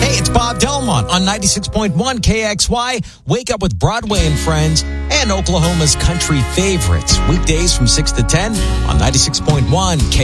Hey, it's Bob Delmont on 96.1 KXY. Wake up with Broadway and Friends and Oklahoma's country favorites. Weekdays from 6 to 10 on 96.1 KXY.